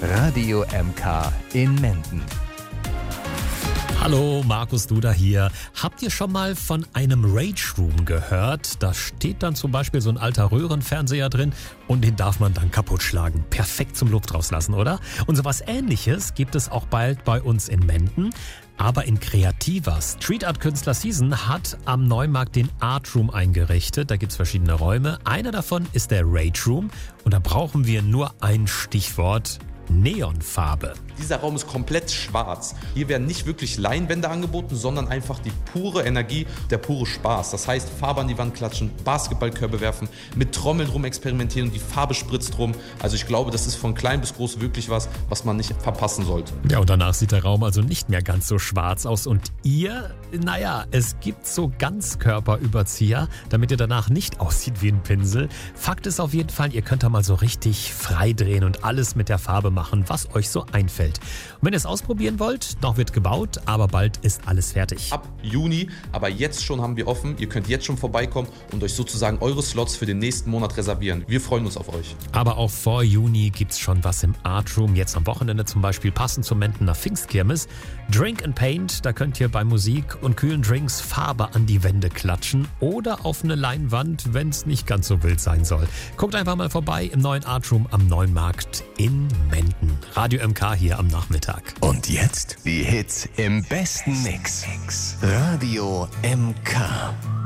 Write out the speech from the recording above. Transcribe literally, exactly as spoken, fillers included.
Radio M K in Menden. Hallo, Markus Duda hier. Habt ihr schon mal von einem Rage Room gehört? Da steht dann zum Beispiel so ein alter Röhrenfernseher drin und den darf man dann kaputt schlagen. Perfekt zum Luft rauslassen, oder? Und sowas Ähnliches gibt es auch bald bei uns in Menden. Aber in kreativer. Street Art Künstler Season hat am Neumarkt den Art Room eingerichtet. Da gibt es verschiedene Räume. Einer davon ist der Rage Room. Und da brauchen wir nur ein Stichwort: Neonfarbe. Dieser Raum ist komplett schwarz. Hier werden nicht wirklich Leinwände angeboten, sondern einfach die pure Energie, der pure Spaß. Das heißt, Farbe an die Wand klatschen, Basketballkörbe werfen, mit Trommeln rum experimentieren und die Farbe spritzt rum. Also ich glaube, das ist von klein bis groß wirklich was, was man nicht verpassen sollte. Ja, und danach sieht der Raum also nicht mehr ganz so schwarz aus. Und ihr, naja, es gibt so Ganzkörperüberzieher, damit ihr danach nicht aussieht wie ein Pinsel. Fakt ist auf jeden Fall, ihr könnt da mal so richtig frei drehen und alles mit der Farbe machen, was euch so einfällt. Und wenn ihr es ausprobieren wollt, noch wird gebaut, aber bald ist alles fertig. Ab Juni, aber jetzt schon haben wir offen. Ihr könnt jetzt schon vorbeikommen und euch sozusagen eure Slots für den nächsten Monat reservieren. Wir freuen uns auf euch. Aber auch vor Juni gibt's schon was im Art Room. Jetzt am Wochenende zum Beispiel, passend zur Mendener Pfingstkirmes. Drink and Paint, da könnt ihr bei Musik und kühlen Drinks Farbe an die Wände klatschen oder auf eine Leinwand, wenn es nicht ganz so wild sein soll. Guckt einfach mal vorbei im neuen Art Room am Neumarkt in Menden. Radio M K hier am Nachmittag. Und jetzt die Hits im besten Mix. Radio M K.